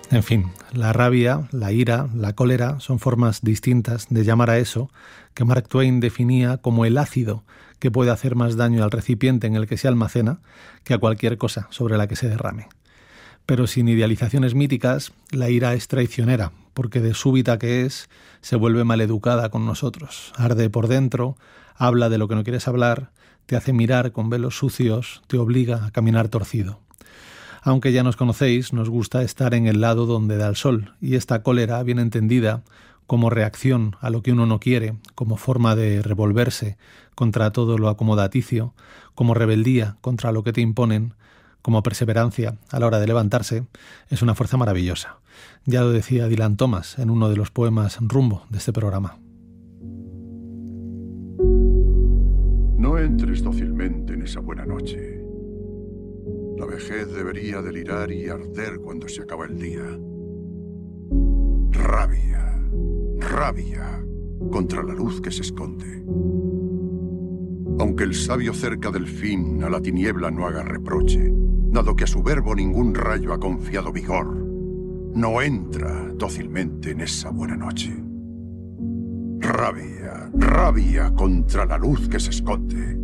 En fin, la rabia, la ira, la cólera son formas distintas de llamar a eso que Mark Twain definía como el ácido que puede hacer más daño al recipiente en el que se almacena que a cualquier cosa sobre la que se derrame. Pero sin idealizaciones míticas, la ira es traicionera, porque de súbita que es, se vuelve maleducada con nosotros, arde por dentro, habla de lo que no quieres hablar, te hace mirar con velos sucios, te obliga a caminar torcido. Aunque ya nos conocéis, nos gusta estar en el lado donde da el sol, y esta cólera, bien entendida, como reacción a lo que uno no quiere, como forma de revolverse contra todo lo acomodaticio, como rebeldía contra lo que te imponen, como perseverancia a la hora de levantarse, es una fuerza maravillosa. Ya lo decía Dylan Thomas en uno de los poemas rumbo de este programa. No entres dócilmente en esa buena noche. La vejez debería delirar y arder cuando se acaba el día. Rabia, rabia contra la luz que se esconde. Aunque el sabio cerca del fin a la tiniebla no haga reproche, dado que a su verbo ningún rayo ha confiado vigor, no entra dócilmente en esa buena noche. Rabia, rabia contra la luz que se esconde.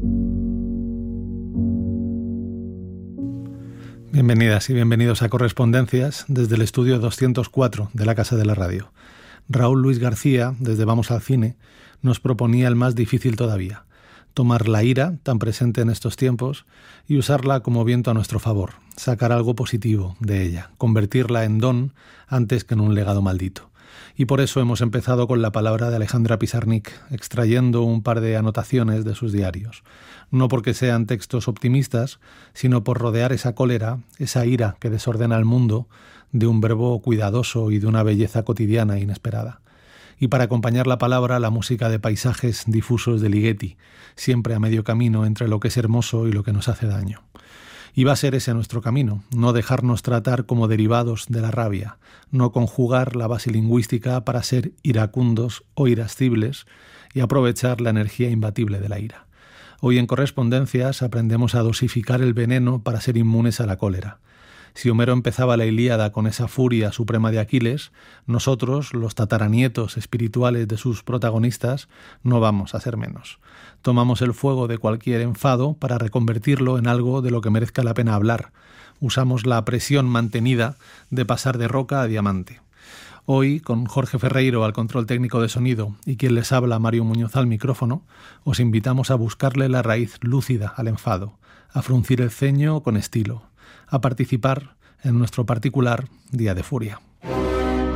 Bienvenidas y bienvenidos a Correspondencias desde el estudio 204 de la Casa de la Radio. Raúl Luis García, desde Vamos al Cine, nos proponía el más difícil todavía: tomar la ira, tan presente en estos tiempos, y usarla como viento a nuestro favor, sacar algo positivo de ella, convertirla en don antes que en un legado maldito. Y por eso hemos empezado con la palabra de Alejandra Pizarnik, extrayendo un par de anotaciones de sus diarios. No porque sean textos optimistas, sino por rodear esa cólera, esa ira que desordena el mundo, de un verbo cuidadoso y de una belleza cotidiana inesperada. Y para acompañar la palabra, la música de paisajes difusos de Ligeti, siempre a medio camino entre lo que es hermoso y lo que nos hace daño. Y va a ser ese nuestro camino, no dejarnos tratar como derivados de la rabia, no conjugar la base lingüística para ser iracundos o irascibles y aprovechar la energía imbatible de la ira. Hoy en Correspondencias aprendemos a dosificar el veneno para ser inmunes a la cólera. Si Homero empezaba la Ilíada con esa furia suprema de Aquiles, nosotros, los tataranietos espirituales de sus protagonistas, no vamos a ser menos. Tomamos el fuego de cualquier enfado para reconvertirlo en algo de lo que merezca la pena hablar. Usamos la presión mantenida de pasar de roca a diamante. Hoy, con Jorge Ferreiro al control técnico de sonido y quien les habla, Mario Muñoz, al micrófono, os invitamos a buscarle la raíz lúcida al enfado, a fruncir el ceño con estilo, a participar en nuestro particular día de furia.